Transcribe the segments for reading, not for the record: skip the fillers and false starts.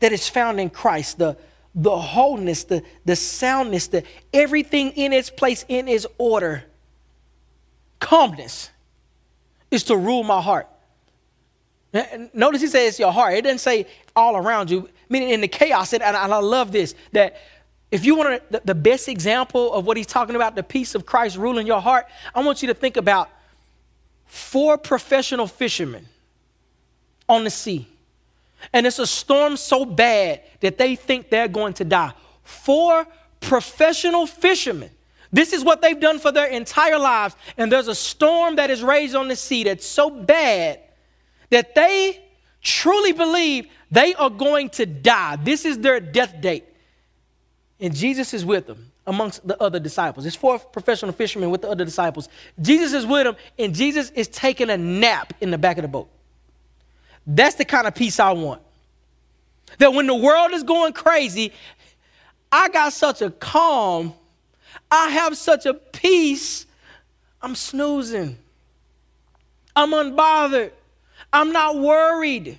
that is found in Christ, the wholeness, the soundness, everything in its place, in its order, calmness is to rule my heart. Notice he says your heart. It doesn't say all around you, meaning in the chaos. And I love this, that if you want the best example of what he's talking about, the peace of Christ ruling your heart, I want you to think about 4 professional fishermen on the sea. And it's a storm so bad that they think they're going to die. 4 professional fishermen. This is what they've done for their entire lives. And there's a storm that is raised on the sea that's so bad that they truly believe they are going to die. This is their death date. And Jesus is with them amongst the other disciples. It's 4 professional fishermen with the other disciples. Jesus is with them, and Jesus is taking a nap in the back of the boat. That's the kind of peace I want. That when the world is going crazy, I got such a calm, I have such a peace. I'm snoozing. I'm unbothered. I'm not worried.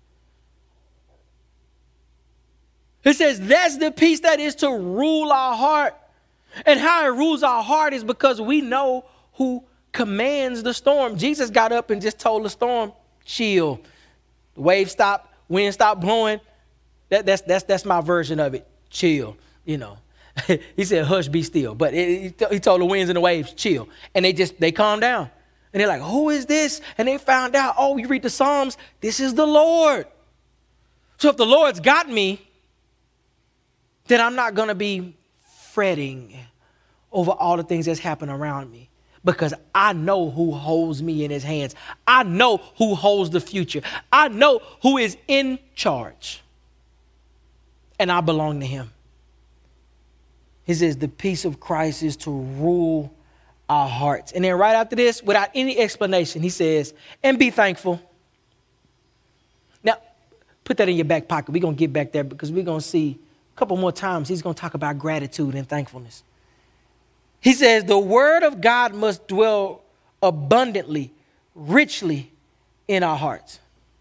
It says that's the peace that is to rule our heart. And how it rules our heart is because we know who commands the storm. Jesus got up and just told the storm, chill. The waves stopped, wind stopped blowing. That's my version of it. Chill, you know. He said, hush, be still. But he told the winds and the waves, chill. And they calmed down. And they're like, who is this? And they found out, oh, you read the Psalms, this is the Lord. So if the Lord's got me, then I'm not going to be fretting over all the things that's happening around me, because I know who holds me in his hands. I know who holds the future. I know who is in charge. And I belong to him. He says the peace of Christ is to rule our hearts. And then right after this, without any explanation, he says, and be thankful. Now, put that in your back pocket. We're going to get back there because we're going to see a couple more times he's going to talk about gratitude and thankfulness. He says the word of God must dwell abundantly, richly in our hearts.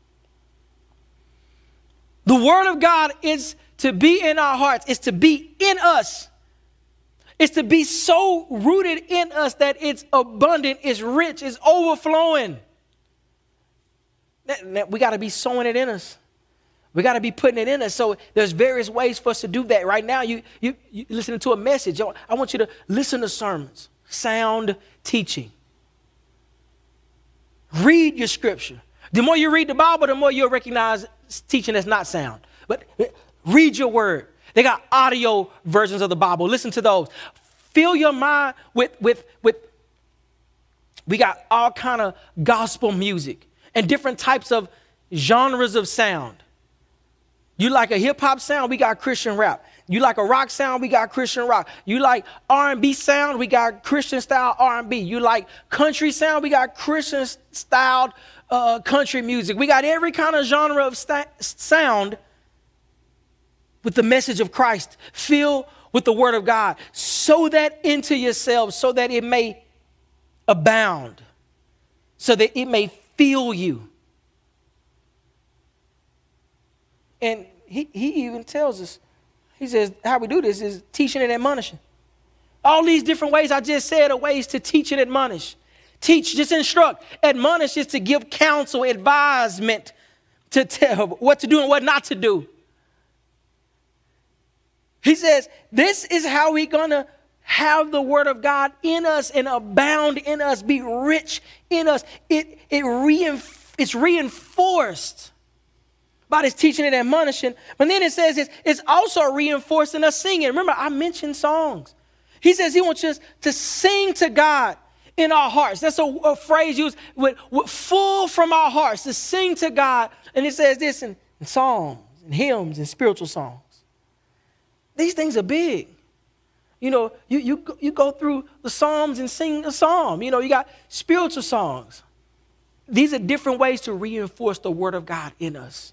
The word of God is to be in our hearts. It's to be in us. It's to be so rooted in us that it's abundant, it's rich, it's overflowing. We got to be sowing it in us. We got to be putting it in us. So there's various ways for us to do that. Right now, you listening to a message. I want you to listen to sermons, sound teaching. Read your scripture. The more you read the Bible, the more you'll recognize teaching that's not sound. But read your word. They got audio versions of the Bible. Listen to those. Fill your mind with we got all kind of gospel music and different types of genres of sound. You like a hip hop sound, we got Christian rap. You like a rock sound, we got Christian rock. You like R&B sound, we got Christian style R&B. You like country sound, we got Christian styled country music. We got every kind of genre of sound with the message of Christ. Fill with the word of God. Sow that into yourselves so that it may abound, so that it may fill you. And he even tells us, he says, how we do this is teaching and admonishing. All these different ways I just said are ways to teach and admonish. Teach, just instruct. Admonish is to give counsel, advisement, to tell what to do and what not to do. He says, this is how we're going to have the word of God in us and abound in us, be rich in us. It's reinforced by this teaching and admonishing. But then it says it's also reinforced in us singing. Remember, I mentioned songs. He says he wants us to sing to God in our hearts. That's a phrase used with full from our hearts, to sing to God. And it says this in songs and hymns and spiritual songs. These things are big. You know, you go through the Psalms and sing a psalm. You know, you got spiritual songs. These are different ways to reinforce the word of God in us.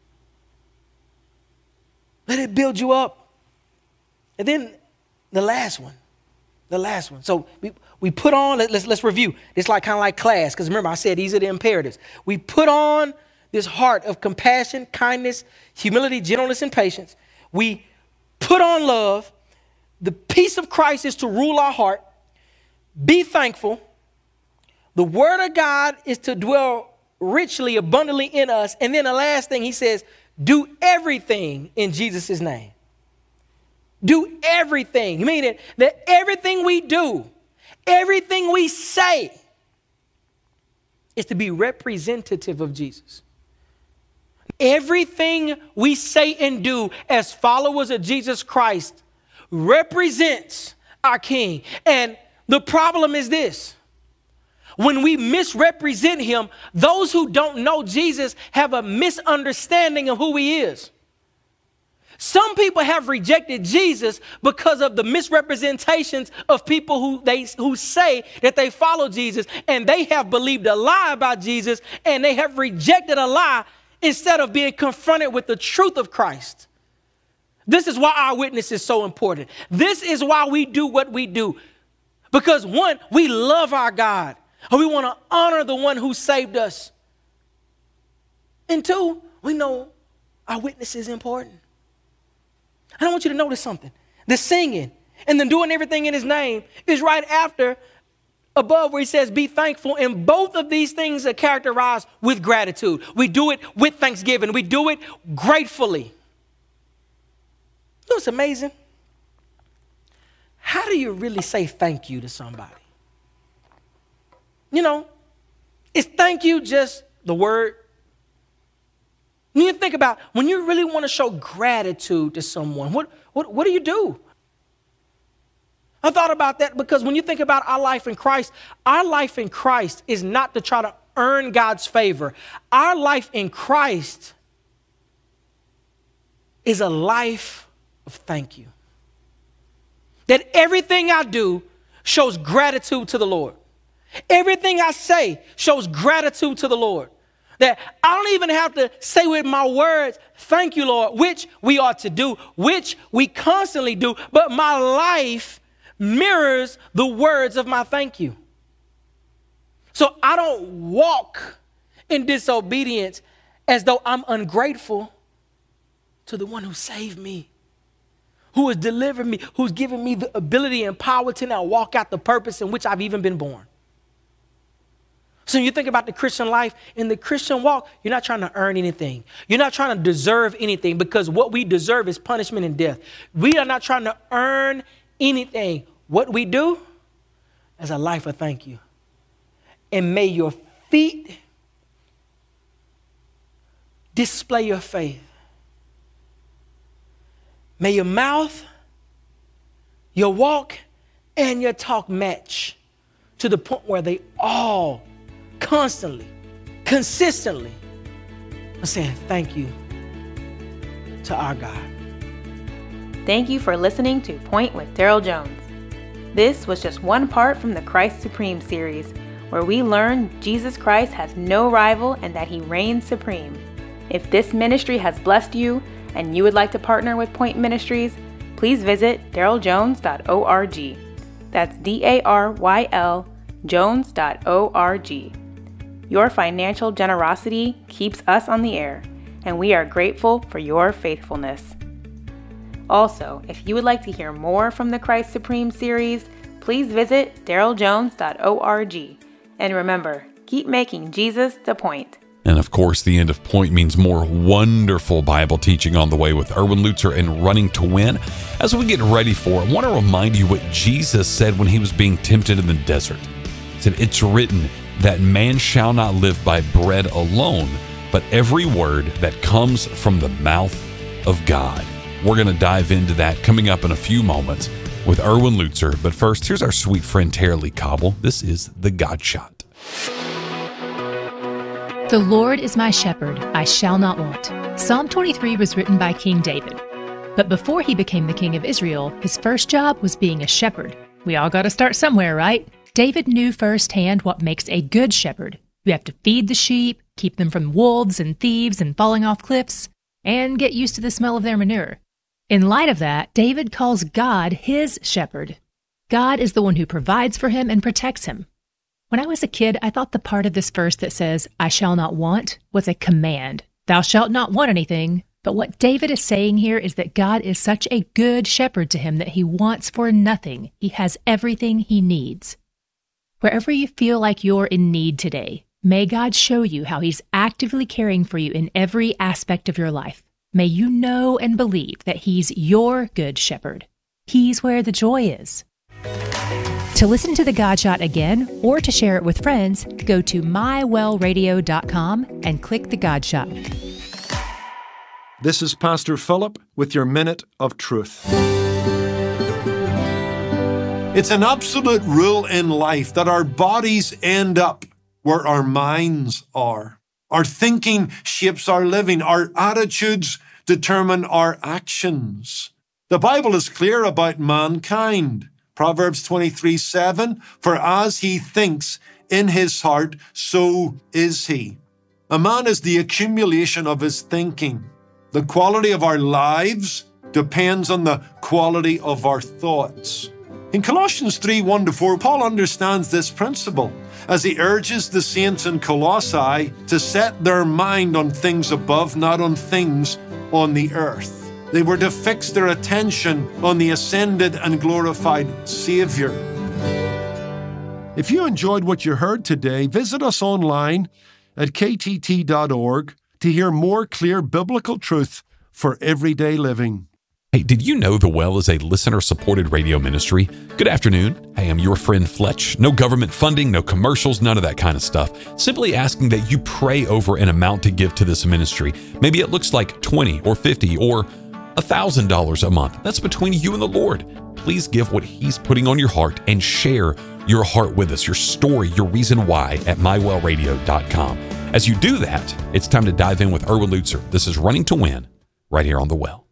Let it build you up. And then the last one. So we put on, let's review. It's kind of like class, because remember I said these are the imperatives. We put on this heart of compassion, kindness, humility, gentleness, and patience. We put on love. The peace of Christ is to rule our heart. Be thankful. The word of God is to dwell richly, abundantly in us. And then the last thing he says, do everything in Jesus' name. Do everything. Meaning that everything we do, everything we say is to be representative of Jesus. Everything we say and do as followers of Jesus Christ represents our King. And the problem is this. When we misrepresent him, those who don't know Jesus have a misunderstanding of who he is. Some people have rejected Jesus because of the misrepresentations of people who say that they follow Jesus, and they have believed a lie about Jesus, and they have rejected a lie instead of being confronted with the truth of Christ. This is why our witness is so important. This is why we do what we do. Because one, we love our God, and we want to honor the one who saved us. And two, we know our witness is important. I want you to notice something. The singing and then doing everything in his name is right after, above where he says, be thankful. And both of these things are characterized with gratitude. We do it with thanksgiving. We do it gratefully. You know what's amazing? How do you really say thank you to somebody? You know, is thank you just the word? When you think about when you really want to show gratitude to someone, what do you do? I thought about that because when you think about our life in Christ is not to try to earn God's favor. Our life in Christ is a life of thank you. That everything I do shows gratitude to the Lord. Everything I say shows gratitude to the Lord. That I don't even have to say with my words, thank you, Lord, which we ought to do, which we constantly do, but my life mirrors the words of my thank you. So I don't walk in disobedience as though I'm ungrateful to the one who saved me, who has delivered me, who's given me the ability and power to now walk out the purpose in which I've even been born. So when you think about the Christian life, in the Christian walk, you're not trying to earn anything. You're not trying to deserve anything, because what we deserve is punishment and death. We are not trying to earn anything. What we do is a life of thank you. And may your feet display your faith. May your mouth, your walk, and your talk match to the point where they all constantly, consistently are saying thank you to our God. Thank you for listening to Point with Daryl Jones. This was just one part from the Christ Supreme series, where we learn Jesus Christ has no rival and that he reigns supreme. If this ministry has blessed you and you would like to partner with Point Ministries, please visit daryljones.org. That's DARYL Jones.org. Your financial generosity keeps us on the air, and we are grateful for your faithfulness. Also, if you would like to hear more from the Christ Supreme series, please visit daryljones.org. And remember, keep making Jesus the point. And of course, the end of Point means more wonderful Bible teaching on the way with Erwin Lutzer and Running to Win. As we get ready for it, I want to remind you what Jesus said when he was being tempted in the desert. He said, "It's written that man shall not live by bread alone, but every word that comes from the mouth of God." We're going to dive into that coming up in a few moments with Erwin Lutzer. But first, here's our sweet friend Tara Lee Cobble. This is The God Shot. The Lord is my shepherd, I shall not want. Psalm 23 was written by King David. But before he became the king of Israel, his first job was being a shepherd. We all got to start somewhere, right? David knew firsthand what makes a good shepherd. You have to feed the sheep, keep them from wolves and thieves and falling off cliffs, and get used to the smell of their manure. In light of that, David calls God his shepherd. God is the one who provides for him and protects him. When I was a kid, I thought the part of this verse that says, I shall not want, was a command. Thou shalt not want anything. But what David is saying here is that God is such a good shepherd to him that he wants for nothing. He has everything he needs. Wherever you feel like you're in need today, may God show you how he's actively caring for you in every aspect of your life. May you know and believe that he's your good shepherd. He's where the joy is. To listen to the God Shot again or to share it with friends, go to mywellradio.com and click the God Shot. This is Pastor Philip with your Minute of Truth. It's an absolute rule in life that our bodies end up where our minds are. Our thinking shapes our living. Our attitudes determine our actions. The Bible is clear about mankind. Proverbs 23:7, for as he thinks in his heart, so is he. A man is the accumulation of his thinking. The quality of our lives depends on the quality of our thoughts. In Colossians 3:1-4, Paul understands this principle as he urges the saints in Colossae to set their mind on things above, not on things on the earth. They were to fix their attention on the ascended and glorified Savior. If you enjoyed what you heard today, visit us online at ktt.org to hear more clear biblical truth for everyday living. Hey, did you know The Well is a listener-supported radio ministry? Good afternoon. Hey, I'm your friend Fletch. No government funding, no commercials, none of that kind of stuff. Simply asking that you pray over an amount to give to this ministry. Maybe it looks like $20 or $50 or $1,000 a month. That's between you and the Lord. Please give what He's putting on your heart and share your heart with us, your story, your reason why at mywellradio.com. As you do that, it's time to dive in with Erwin Lutzer. This is Running to Win right here on The Well.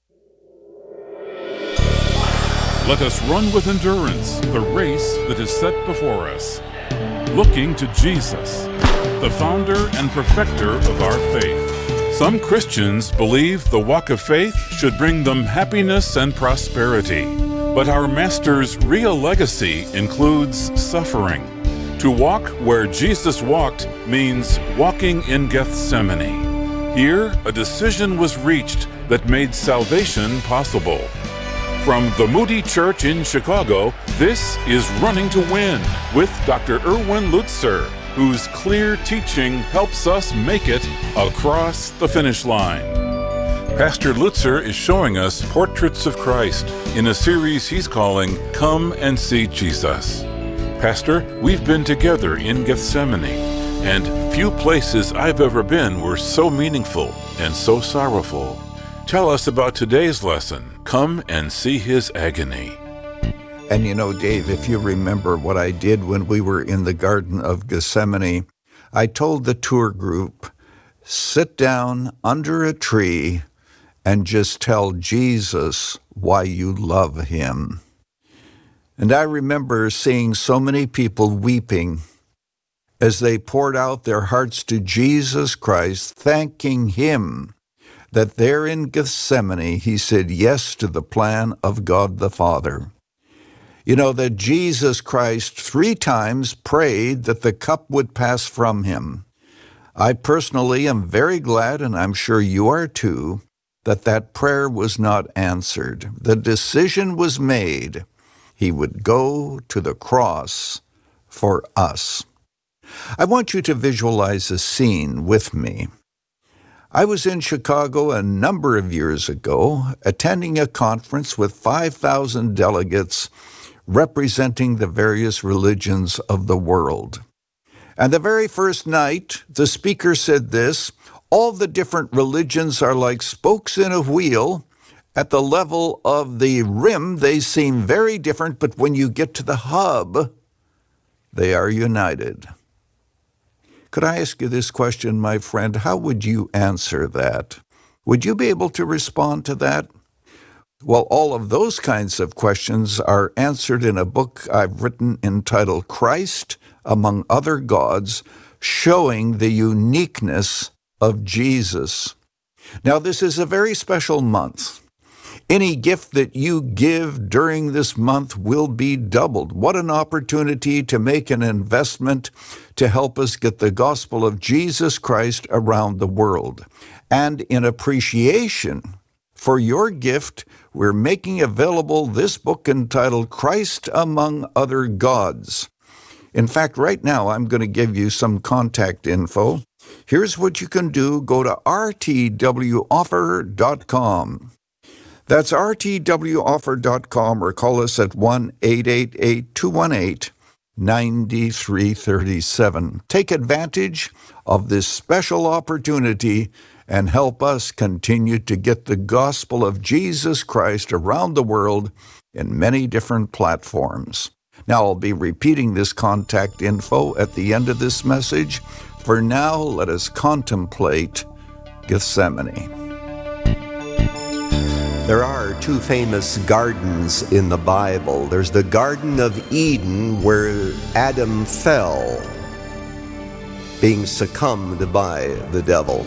Let us run with endurance the race that is set before us, looking to Jesus, the founder and perfecter of our faith. Some Christians believe the walk of faith should bring them happiness and prosperity, but our Master's real legacy includes suffering. To walk where Jesus walked means walking in Gethsemane. Here, a decision was reached that made salvation possible. From the Moody Church in Chicago, this is Running to Win with Dr. Erwin Lutzer, whose clear teaching helps us make it across the finish line. Pastor Lutzer is showing us portraits of Christ in a series he's calling Come and See Jesus. Pastor, we've been together in Gethsemane, and few places I've ever been were so meaningful and so sorrowful. Tell us about today's lesson, Come and See His Agony. And you know, Dave, if you remember what I did when we were in the Garden of Gethsemane, I told the tour group, sit down under a tree and just tell Jesus why you love him. And I remember seeing so many people weeping as they poured out their hearts to Jesus Christ, thanking him that there in Gethsemane he said yes to the plan of God the Father. You know, that Jesus Christ 3 times prayed that the cup would pass from him. I personally am very glad, and I'm sure you are too, that that prayer was not answered. The decision was made. He would go to the cross for us. I want you to visualize a scene with me. I was in Chicago a number of years ago, attending a conference with 5,000 delegates representing the various religions of the world. And the very first night, the speaker said this, all the different religions are like spokes in a wheel. At the level of the rim, they seem very different, but when you get to the hub, they are united. Could I ask you this question, my friend? How would you answer that? Would you be able to respond to that? Well, all of those kinds of questions are answered in a book I've written entitled Christ Among Other Gods, showing the uniqueness of Jesus. Now, this is a very special month. Any gift that you give during this month will be doubled. What an opportunity to make an investment to help us get the gospel of Jesus Christ around the world. And in appreciation for your gift, we're making available this book entitled Christ Among Other Gods. In fact, right now, I'm going to give you some contact info. Here's what you can do. Go to rtwoffer.com. That's rtwoffer.com, or call us at 1-888-218-9337. Take advantage of this special opportunity and help us continue to get the gospel of Jesus Christ around the world in many different platforms. Now, I'll be repeating this contact info at the end of this message. For now, let us contemplate Gethsemane. There are two famous gardens in the Bible. There's the Garden of Eden, where Adam fell, being succumbed by the devil.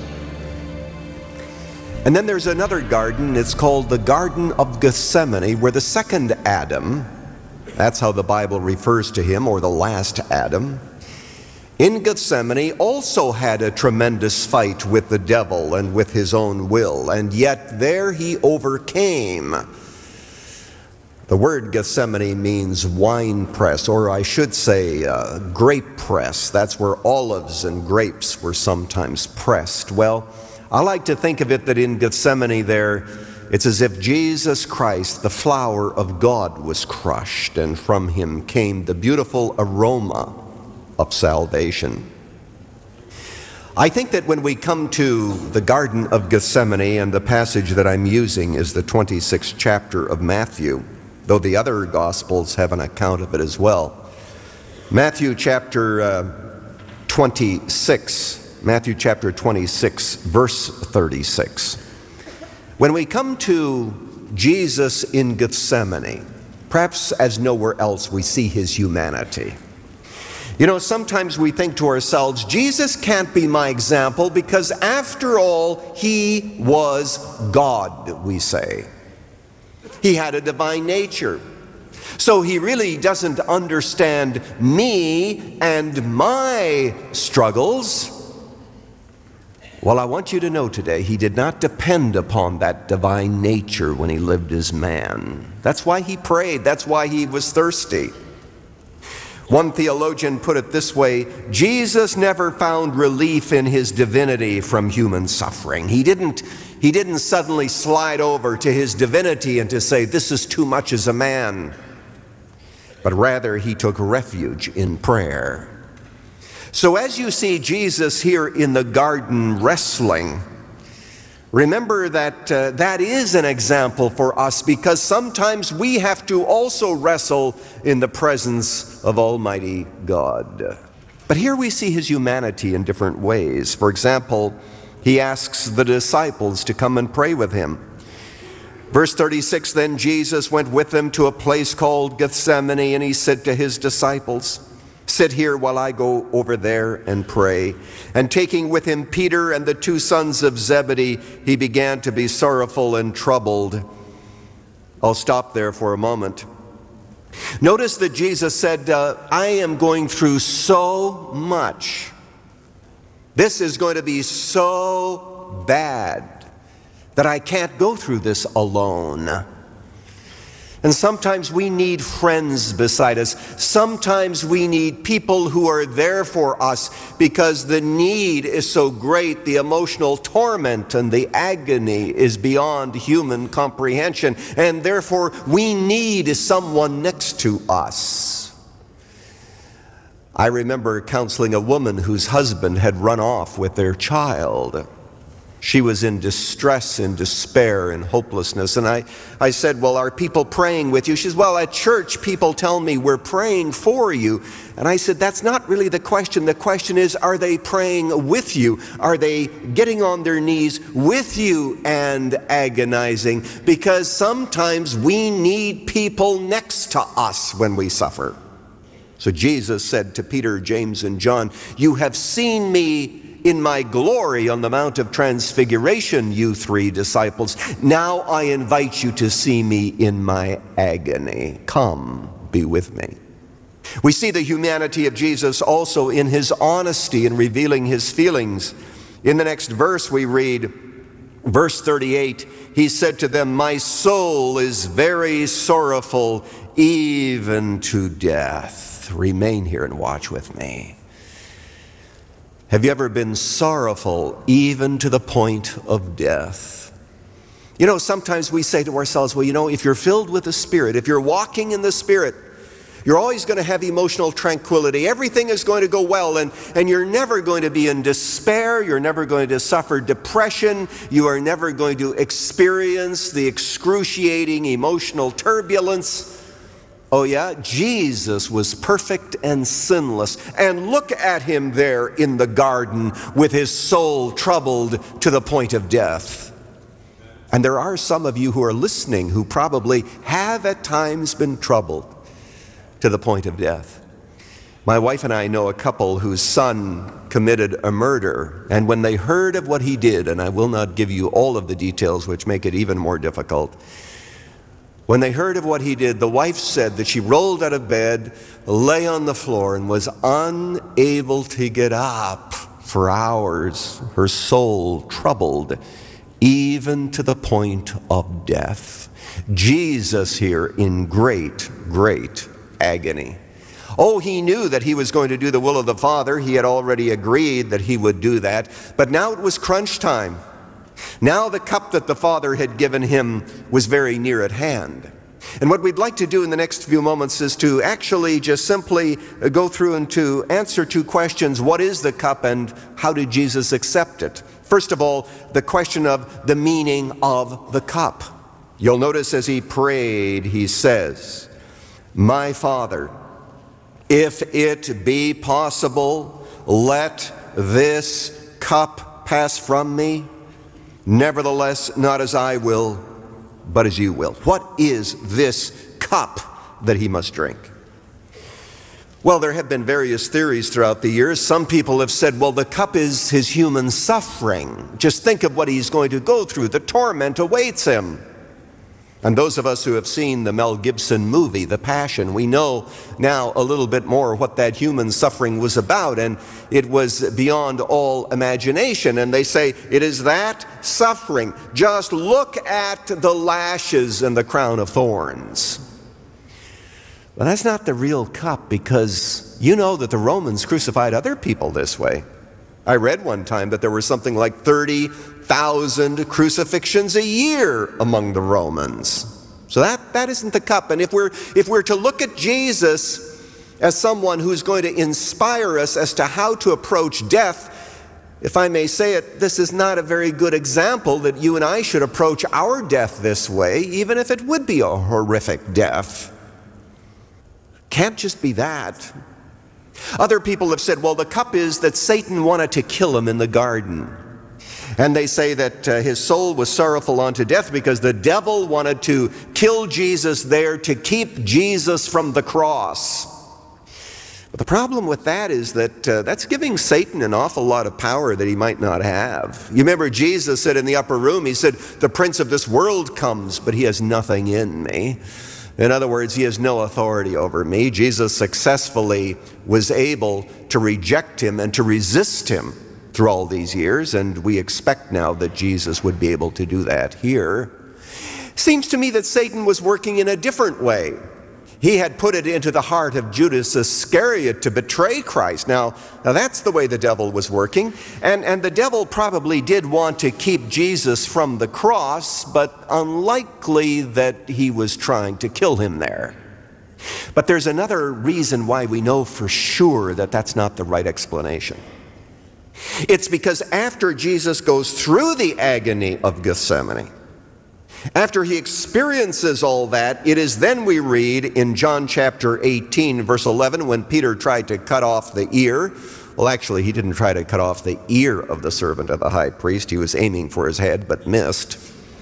And then there's another garden, it's called the Garden of Gethsemane, where the second Adam, that's how the Bible refers to him, or the last Adam, in Gethsemane also had a tremendous fight with the devil and with his own will, and yet there he overcame. The word Gethsemane means wine press, or I should say grape press. That's where olives and grapes were sometimes pressed. Well, I like to think of it that in Gethsemane there, it's as if Jesus Christ, the flower of God, was crushed, and from him came the beautiful aroma of salvation. I think that when we come to the Garden of Gethsemane, and the passage that I'm using is the 26th chapter of Matthew, though the other Gospels have an account of it as well. Matthew chapter 26, verse 36. When we come to Jesus in Gethsemane, perhaps as nowhere else we see his humanity. You know, sometimes we think to ourselves, Jesus can't be my example because after all, he was God, we say. He had a divine nature. So he really doesn't understand me and my struggles. Well, I want you to know today, he did not depend upon that divine nature when he lived as man. That's why he prayed. That's why he was thirsty. One theologian put it this way: Jesus never found relief in his divinity from human suffering. He didn't suddenly slide over to his divinity and to say, this is too much as a man. But rather, he took refuge in prayer. So as you see Jesus here in the garden wrestling, remember that that is an example for us, because sometimes we have to also wrestle in the presence of Almighty God. But here we see his humanity in different ways. For example, he asks the disciples to come and pray with him. Verse 36, then Jesus went with them to a place called Gethsemane, and he said to his disciples, sit here while I go over there and pray. And taking with him Peter and the two sons of Zebedee, he began to be sorrowful and troubled. I'll stop there for a moment. Notice that Jesus said, I am going through so much. This is going to be so bad that I can't go through this alone. And sometimes we need friends beside us. Sometimes we need people who are there for us because the need is so great. The emotional torment and the agony is beyond human comprehension. And therefore, we need someone next to us. I remember counseling a woman whose husband had run off with their child. She was in distress and despair and hopelessness. And I said, well, are people praying with you? She says, well, at church, people tell me we're praying for you. And I said, that's not really the question. The question is, are they praying with you? Are they getting on their knees with you and agonizing? Because sometimes we need people next to us when we suffer. So Jesus said to Peter, James, and John, you have seen me in my glory on the Mount of Transfiguration, you 3 disciples. Now I invite you to see me in my agony. Come, be with me. We see the humanity of Jesus also in his honesty in revealing his feelings. In the next verse we read, verse 38, he said to them, my soul is very sorrowful, even to death. Remain here and watch with me. Have you ever been sorrowful, even to the point of death? You know, sometimes we say to ourselves, well, you know, if you're filled with the Spirit, if you're walking in the Spirit, you're always going to have emotional tranquility. Everything is going to go well, and you're never going to be in despair. You're never going to suffer depression. You are never going to experience the excruciating emotional turbulence. Oh yeah, Jesus was perfect and sinless. And look at him there in the garden with his soul troubled to the point of death. And there are some of you who are listening who probably have at times been troubled to the point of death. My wife and I know a couple whose son committed a murder, and when they heard of what he did, and I will not give you all of the details which make it even more difficult, when they heard of what he did, the wife said that she rolled out of bed, lay on the floor, and was unable to get up for hours, her soul troubled, even to the point of death. Jesus here in great, great agony. Oh, he knew that he was going to do the will of the Father. He had already agreed that he would do that. But now it was crunch time. Now the cup that the Father had given him was very near at hand. And what we'd like to do in the next few moments is to actually just simply go through and to answer 2 questions. What is the cup and how did Jesus accept it? First of all, the question of the meaning of the cup. You'll notice as he prayed, he says, my Father, if it be possible, let this cup pass from me. Nevertheless, not as I will, but as you will. What is this cup that he must drink? Well, there have been various theories throughout the years. Some people have said, well, the cup is his human suffering. Just think of what he's going to go through. The torment awaits him. And those of us who have seen the Mel Gibson movie, The Passion, we know now a little bit more what that human suffering was about, and it was beyond all imagination. And they say, it is that suffering. Just look at the lashes and the crown of thorns. Well, that's not the real cup, because you know that the Romans crucified other people this way. I read one time that there were something like 30,000 crucifixions a year among the Romans. So that isn't the cup. And if we're to look at Jesus as someone who's going to inspire us as to how to approach death, if I may say it, this is not a very good example that you and I should approach our death this way, even if it would be a horrific death. Can't just be that. Other people have said, well, the cup is that Satan wanted to kill him in the garden. And they say that his soul was sorrowful unto death because the devil wanted to kill Jesus there to keep Jesus from the cross. But the problem with that is that that's giving Satan an awful lot of power that he might not have. You remember Jesus said in the upper room, he said, the prince of this world comes, but he has nothing in me. In other words, he has no authority over me. Jesus successfully was able to reject him and to resist him through all these years, and we expect now that Jesus would be able to do that here. Seems to me that Satan was working in a different way. He had put it into the heart of Judas Iscariot to betray Christ. Now that's the way the devil was working. And the devil probably did want to keep Jesus from the cross, but unlikely that he was trying to kill him there. But there's another reason why we know for sure that that's not the right explanation. It's because after Jesus goes through the agony of Gethsemane, after he experiences all that, it is then we read in John chapter 18, verse 11, when Peter tried to cut off the ear. Well, actually, he didn't try to cut off the ear of the servant of the high priest. He was aiming for his head, but missed.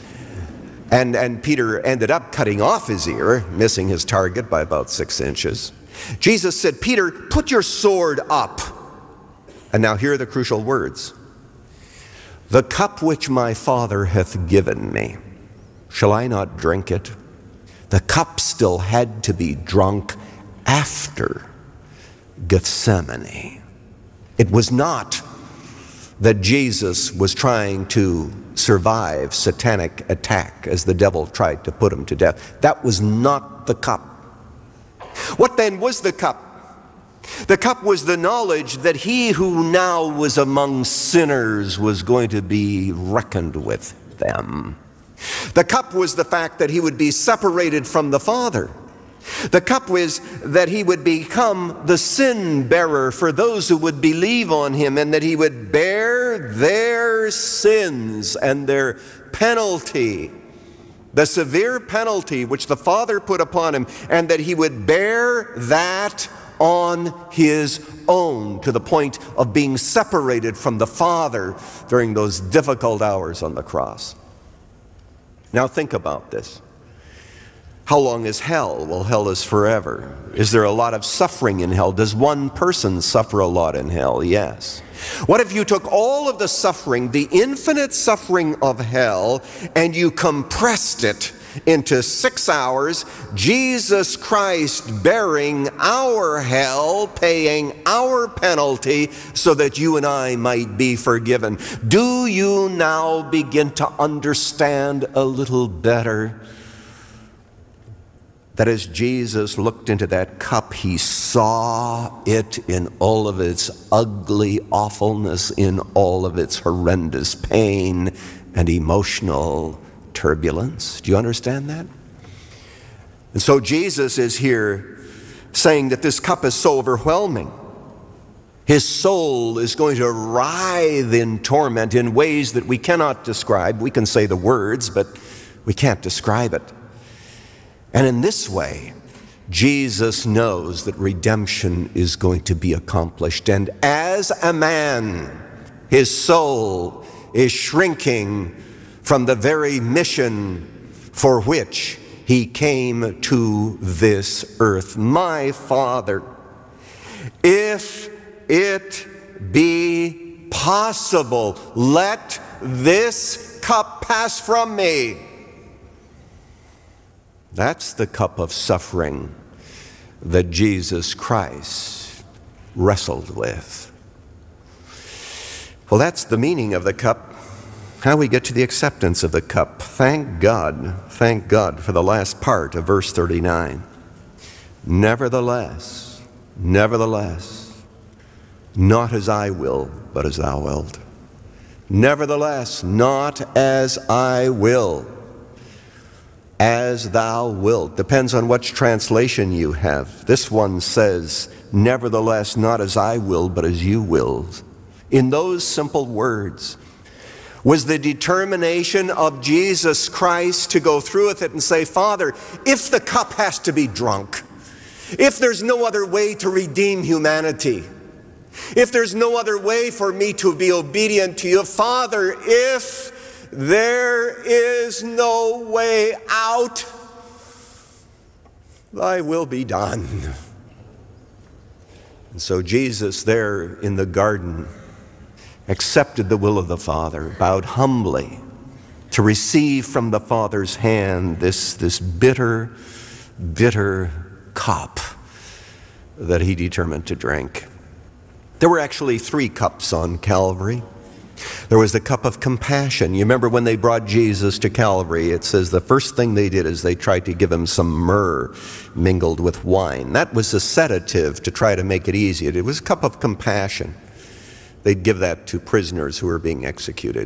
And Peter ended up cutting off his ear, missing his target by about 6 inches. Jesus said, Peter, put your sword up. And now here are the crucial words. The cup which my Father hath given me, shall I not drink it? The cup still had to be drunk after Gethsemane. It was not that Jesus was trying to survive satanic attack as the devil tried to put him to death. That was not the cup. What then was the cup? The cup was the knowledge that he who now was among sinners was going to be reckoned with them. The cup was the fact that he would be separated from the Father. The cup was that he would become the sin bearer for those who would believe on him, and that he would bear their sins and their penalty, the severe penalty which the Father put upon him, and that he would bear that on his own to the point of being separated from the Father during those difficult hours on the cross. Now think about this. How long is hell? Well, hell is forever. Is there a lot of suffering in hell? Does one person suffer a lot in hell? Yes. What if you took all of the suffering, the infinite suffering of hell, and you compressed it into 6 hours, Jesus Christ bearing our hell, paying our penalty so that you and I might be forgiven? Do you now begin to understand a little better that as Jesus looked into that cup, he saw it in all of its ugly awfulness, in all of its horrendous pain and emotional turbulence? Do you understand that? And so Jesus is here saying that this cup is so overwhelming. His soul is going to writhe in torment in ways that we cannot describe. We can say the words, but we can't describe it. And in this way, Jesus knows that redemption is going to be accomplished. And as a man, his soul is shrinking from the very mission for which he came to this earth. My Father, if it be possible, let this cup pass from me. That's the cup of suffering that Jesus Christ wrestled with. Well, that's the meaning of the cup. How we get to the acceptance of the cup. Thank God for the last part of verse 39. Nevertheless, not as I will, but as thou wilt. Nevertheless, not as I will, as thou wilt. Depends on which translation you have. This one says, nevertheless, not as I will, but as you will. In those simple words was the determination of Jesus Christ to go through with it and say, Father, if the cup has to be drunk, if there's no other way to redeem humanity, if there's no other way for me to be obedient to you, Father, if there is no way out, thy will be done. And so Jesus there in the garden accepted the will of the Father, bowed humbly to receive from the Father's hand this bitter, bitter cup that he determined to drink. There were actually 3 cups on Calvary. There was the cup of compassion. You remember when they brought Jesus to Calvary, it says the first thing they did is they tried to give him some myrrh mingled with wine. That was a sedative to try to make it easy. It was a cup of compassion. They'd give that to prisoners who were being executed.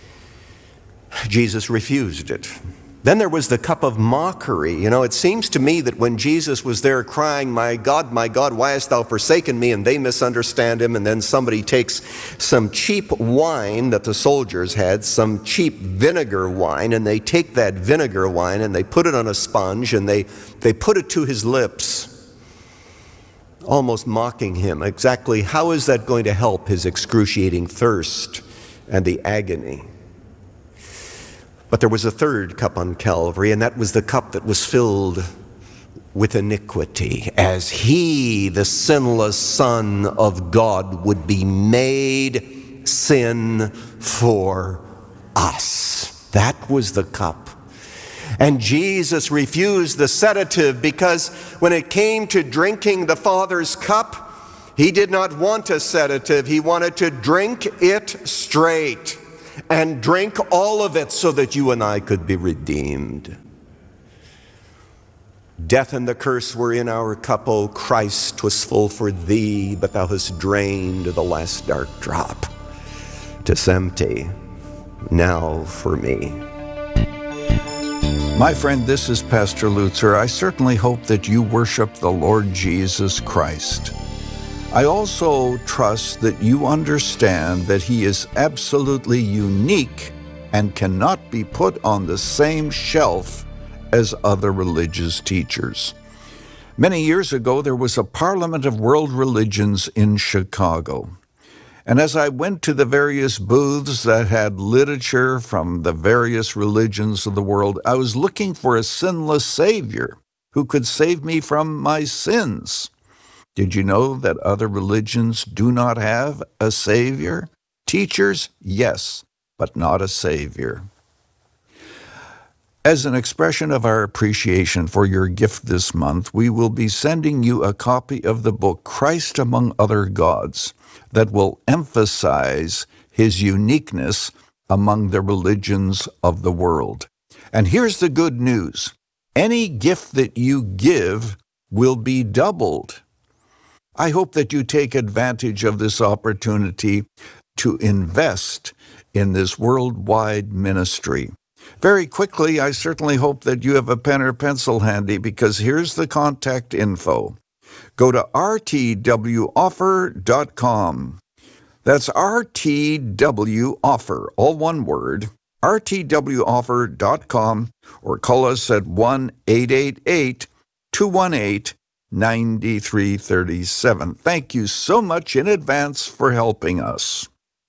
Jesus refused it. Then there was the cup of mockery. You know, it seems to me that when Jesus was there crying, my God, why hast thou forsaken me? And they misunderstand him, and then somebody takes some cheap wine that the soldiers had, some cheap vinegar wine, and they take that vinegar wine and they put it on a sponge and they put it to his lips, almost mocking him. Exactly how is that going to help his excruciating thirst and the agony? But there was a third cup on Calvary, and that was the cup that was filled with iniquity, as he, the sinless Son of God, would be made sin for us. That was the cup. And Jesus refused the sedative because when it came to drinking the Father's cup, he did not want a sedative. He wanted to drink it straight and drink all of it so that you and I could be redeemed. Death and the curse were in our cup, O Christ, 'twas full for thee, but thou hast drained the last dark drop. 'Tis empty now for me. My friend, this is Pastor Lutzer. I certainly hope that you worship the Lord Jesus Christ. I also trust that you understand that he is absolutely unique and cannot be put on the same shelf as other religious teachers. Many years ago, there was a Parliament of World Religions in Chicago. And as I went to the various booths that had literature from the various religions of the world, I was looking for a sinless Savior who could save me from my sins. Did you know that other religions do not have a Savior? Teachers, yes, but not a Savior. As an expression of our appreciation for your gift this month, we will be sending you a copy of the book Christ Among Other Gods that will emphasize his uniqueness among the religions of the world. And here's the good news. Any gift that you give will be doubled. I hope that you take advantage of this opportunity to invest in this worldwide ministry. Very quickly, I certainly hope that you have a pen or pencil handy, because here's the contact info. Go to rtwoffer.com. That's RTWoffer, all one word, rtwoffer.com, or call us at 1-888-218-9337. Thank you so much in advance for helping us.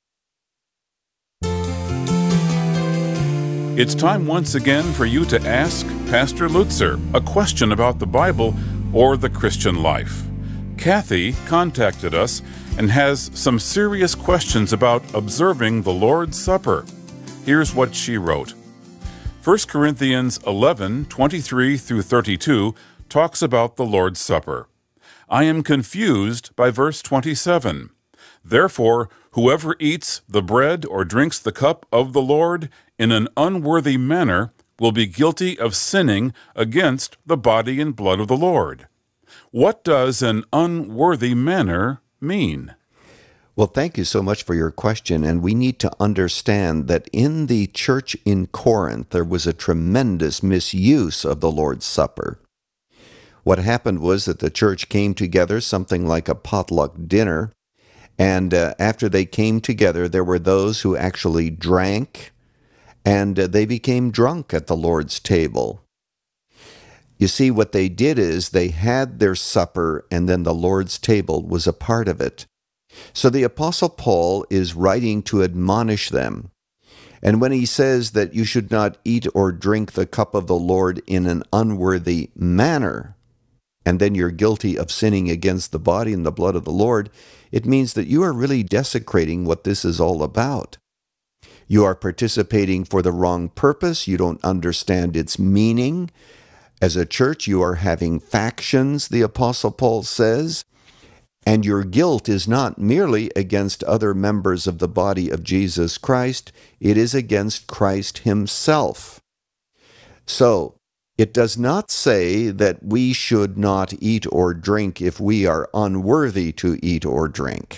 It's time once again for you to ask Pastor Lutzer a question about the Bible or the Christian life. Kathy contacted us and has some serious questions about observing the Lord's Supper. Here's what she wrote. 1 Corinthians 11:23 through 32 talks about the Lord's Supper. I am confused by verse 27. Therefore, whoever eats the bread or drinks the cup of the Lord in an unworthy manner will be guilty of sinning against the body and blood of the Lord. What does an unworthy manner mean? Well, thank you so much for your question, and we need to understand that in the church in Corinth, there was a tremendous misuse of the Lord's Supper. What happened was that the church came together, something like a potluck dinner, and after they came together, there were those who actually drank, and they became drunk at the Lord's table. You see, what they did is they had their supper, and then the Lord's table was a part of it. So the Apostle Paul is writing to admonish them. And when he says that you should not eat or drink the cup of the Lord in an unworthy manner, and then you're guilty of sinning against the body and the blood of the Lord, it means that you are really desecrating what this is all about. You are participating for the wrong purpose. You don't understand its meaning. As a church, you are having factions, the Apostle Paul says, and your guilt is not merely against other members of the body of Jesus Christ, it is against Christ himself. So, it does not say that we should not eat or drink if we are unworthy to eat or drink.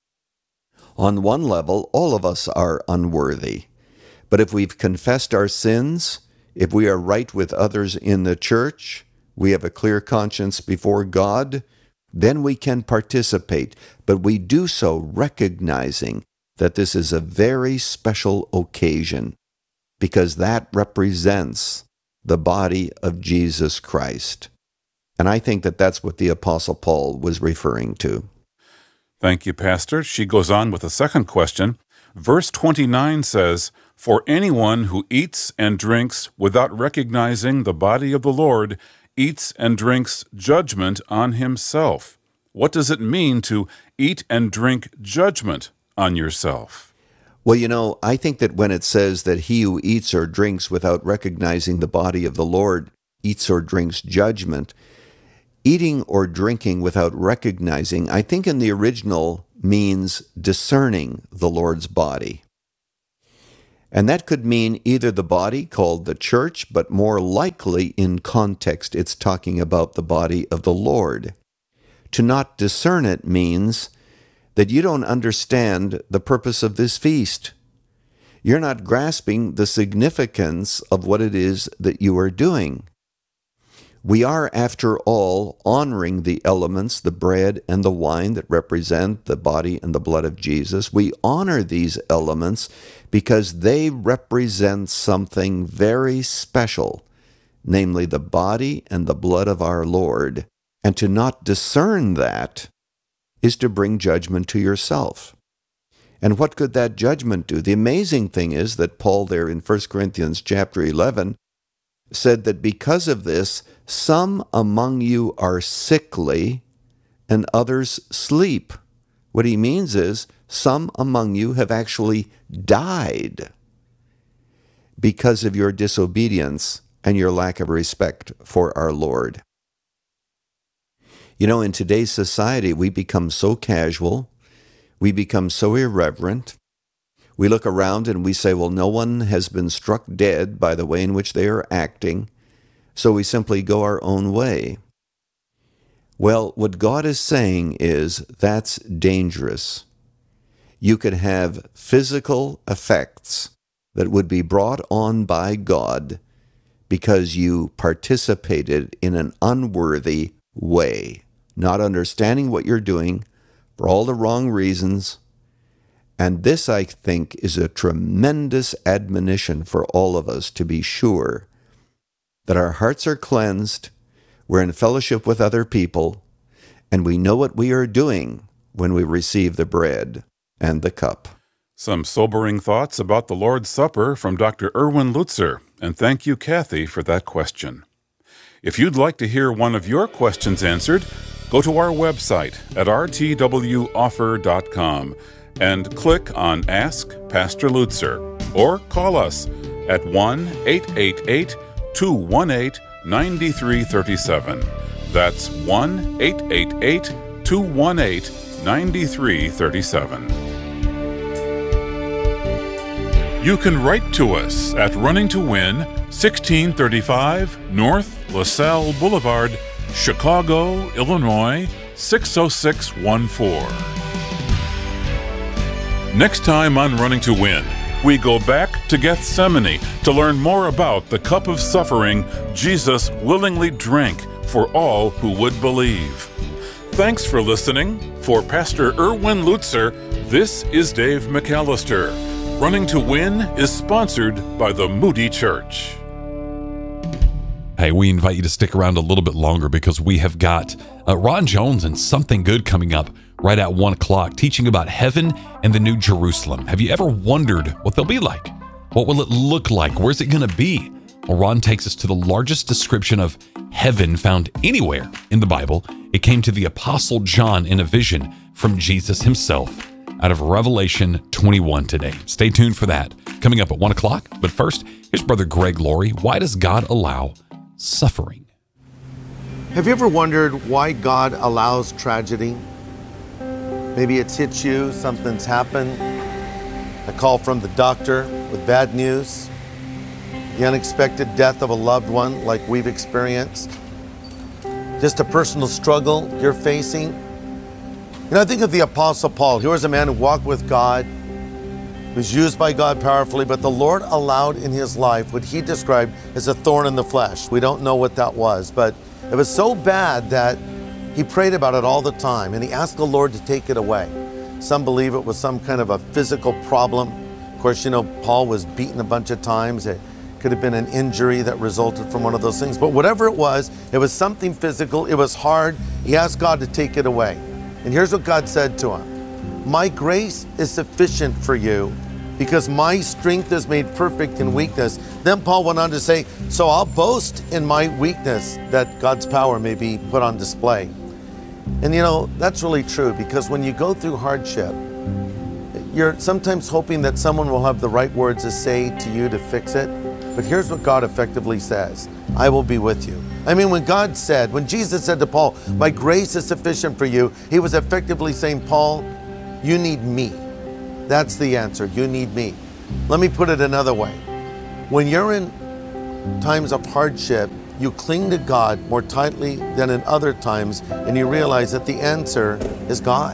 On one level, all of us are unworthy. But if we've confessed our sins, if we are right with others in the church, we have a clear conscience before God, then we can participate. But we do so recognizing that this is a very special occasion, because that represents the body of Jesus Christ. And I think that that's what the Apostle Paul was referring to. Thank you, Pastor. She goes on with a second question. Verse 29 says, "For anyone who eats and drinks without recognizing the body of the Lord eats and drinks judgment on himself. What does it mean to eat and drink judgment on yourself? Well, I think that when it says that he who eats or drinks without recognizing the body of the Lord eats or drinks judgment, eating or drinking without recognizing, I think in the original means discerning the Lord's body. And that could mean either the body called the church, but more likely in context it's talking about the body of the Lord. To not discern it means that you don't understand the purpose of this feast. You're not grasping the significance of what it is that you are doing. We are, after all, honoring the elements, the bread and the wine that represent the body and the blood of Jesus. We honor these elements because they represent something very special, namely the body and the blood of our Lord. And to not discern that is to bring judgment to yourself. And what could that judgment do? The amazing thing is that Paul there in 1 Corinthians chapter 11 said that because of this, some among you are sickly and others sleep. What he means is some among you have actually died because of your disobedience and your lack of respect for our Lord. In today's society, we become so casual, we become so irreverent. We look around and we say, well, no one has been struck dead by the way in which they are acting, so we simply go our own way. Well, what God is saying is that's dangerous. You could have physical effects that would be brought on by God because you participated in an unworthy way, not understanding what you're doing for all the wrong reasons. And this, I think, is a tremendous admonition for all of us to be sure that our hearts are cleansed, we're in fellowship with other people, and we know what we are doing when we receive the bread and the cup. Some sobering thoughts about the Lord's Supper from Dr. Erwin Lutzer, and thank you, Kathy, for that question. If you'd like to hear one of your questions answered, go to our website at rtwoffer.com and click on Ask Pastor Lutzer, or call us at 1-888-218-9337. That's 1-888-218-9337. You can write to us at Running to Win, 1635 North LaSalle Boulevard, Chicago, Illinois, 60614. Next time on Running to Win, we go back to Gethsemane to learn more about the cup of suffering Jesus willingly drank for all who would believe. Thanks for listening. For Pastor Erwin Lutzer, this is Dave McAllister. Running to Win is sponsored by the Moody Church. Hey, we invite you to stick around a little bit longer because we have got Ron Jones and Something Good coming up right at 1 o'clock, teaching about heaven and the New Jerusalem. Have you ever wondered what they'll be like? What will it look like? Where's it going to be? Well, Ron takes us to the largest description of heaven found anywhere in the Bible. It came to the Apostle John in a vision from Jesus himself out of Revelation 21 today. Stay tuned for that. Coming up at 1 o'clock. But first, here's Brother Greg Laurie. Why does God allow suffering? Have you ever wondered why God allows tragedy? Maybe it's hit you, something's happened, a call from the doctor with bad news, the unexpected death of a loved one like we've experienced, just a personal struggle you're facing. I think of the Apostle Paul. He was a man who walked with God, was used by God powerfully, but the Lord allowed in his life what he described as a thorn in the flesh. We don't know what that was, but it was so bad that he prayed about it all the time, and he asked the Lord to take it away. Some believe it was some kind of a physical problem. Of course, Paul was beaten a bunch of times. It could have been an injury that resulted from one of those things. But whatever it was something physical. It was hard. He asked God to take it away. And here's what God said to him. My grace is sufficient for you, because my strength is made perfect in weakness. Then Paul went on to say, so I'll boast in my weakness that God's power may be put on display. And you know, that's really true, because when you go through hardship, you're sometimes hoping that someone will have the right words to say to you to fix it. But here's what God effectively says: I will be with you. I mean, when Jesus said to Paul, my grace is sufficient for you, he was effectively saying, Paul, you need me. That's the answer. You need me. Let me put it another way. When you're in times of hardship, you cling to God more tightly than in other times, and you realize that the answer is God.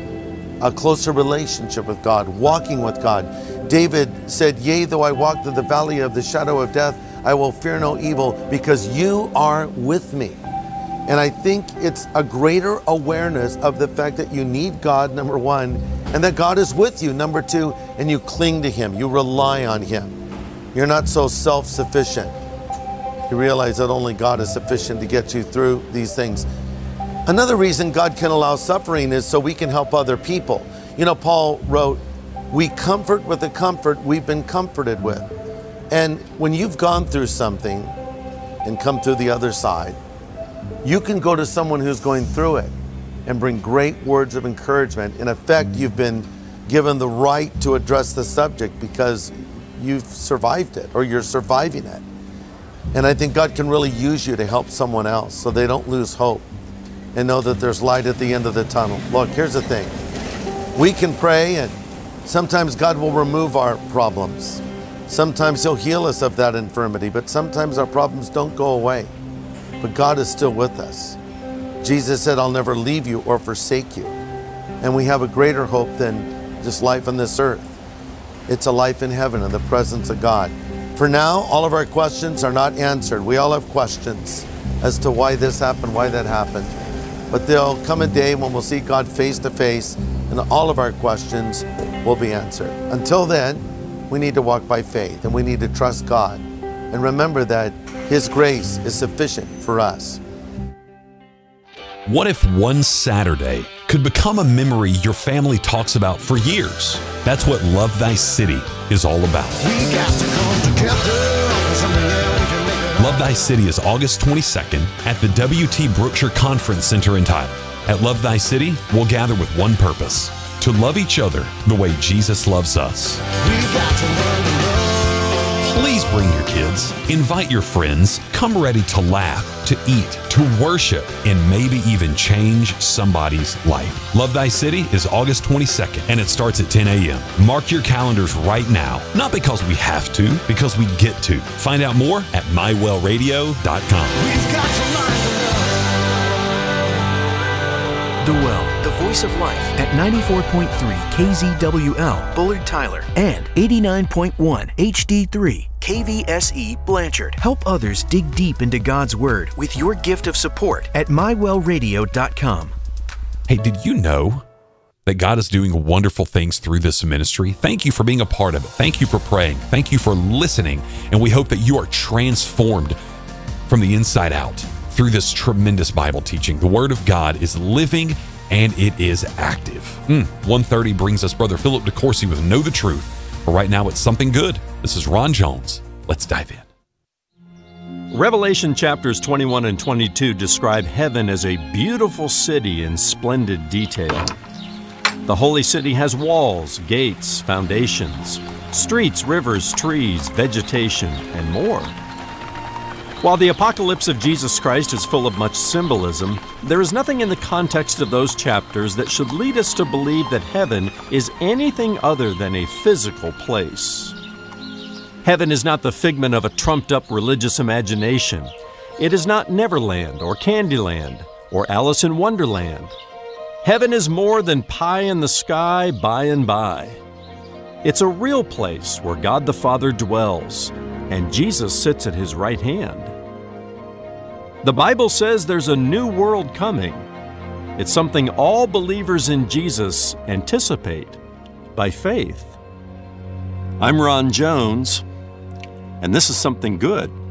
A closer relationship with God, walking with God. David said, yea, though I walk through the valley of the shadow of death, I will fear no evil, because you are with me. And I think it's a greater awareness of the fact that you need God, number one, and that God is with you, number two, and you cling to him, you rely on him. You're not so self-sufficient. You realize that only God is sufficient to get you through these things. Another reason God can allow suffering is so we can help other people. You know, Paul wrote, we comfort with the comfort we've been comforted with. And when you've gone through something and come through the other side, you can go to someone who's going through it and bring great words of encouragement. In effect, you've been given the right to address the subject because you've survived it, or you're surviving it. And I think God can really use you to help someone else so they don't lose hope and know that there's light at the end of the tunnel. Look, here's the thing. We can pray, and sometimes God will remove our problems. Sometimes he'll heal us of that infirmity, but sometimes our problems don't go away. But God is still with us. Jesus said, I'll never leave you or forsake you. And we have a greater hope than just life on this earth. It's a life in heaven in the presence of God. For now, all of our questions are not answered. We all have questions as to why this happened, why that happened. But there'll come a day when we'll see God face to face, and all of our questions will be answered. Until then, we need to walk by faith, and we need to trust God and remember that his grace is sufficient for us. What if one Saturday could become a memory your family talks about for years? That's what Love Thy City is all about. Love Thy City is August 22nd at the W.T. Brookshire Conference Center in Tyler. At Love Thy City, we'll gather with one purpose: to love each other the way Jesus loves us. Please bring your kids, invite your friends, come ready to laugh, to eat, to worship, and maybe even change somebody's life. Love Thy City is August 22nd, and it starts at 10 a.m. Mark your calendars right now, not because we have to, because we get to. Find out more at mywellradio.com. We've got to learn to love. The Well, the voice of life at 94.3 KZWL, Bullard, Tyler, and 89.1 HD3 KVSE, Blanchard. Help others dig deep into God's Word with your gift of support at mywellradio.com. Hey, did you know that God is doing wonderful things through this ministry? Thank you for being a part of it. Thank you for praying. Thank you for listening. And we hope that you are transformed from the inside out through this tremendous Bible teaching. The Word of God is living and it is active. 1:30 brings us Brother Philip DeCourcy with Know the Truth. But right now it's Something Good. This is Ron Jones. Let's dive in. Revelation chapters 21 and 22 describe heaven as a beautiful city in splendid detail. The holy city has walls, gates, foundations, streets, rivers, trees, vegetation, and more. While the apocalypse of Jesus Christ is full of much symbolism, there is nothing in the context of those chapters that should lead us to believe that heaven is anything other than a physical place. Heaven is not the figment of a trumped-up religious imagination. It is not Neverland or Candyland or Alice in Wonderland. Heaven is more than pie in the sky by and by. It's a real place where God the Father dwells, and Jesus sits at his right hand. The Bible says there's a new world coming. It's something all believers in Jesus anticipate by faith. I'm Ron Jones, and this is Something Good.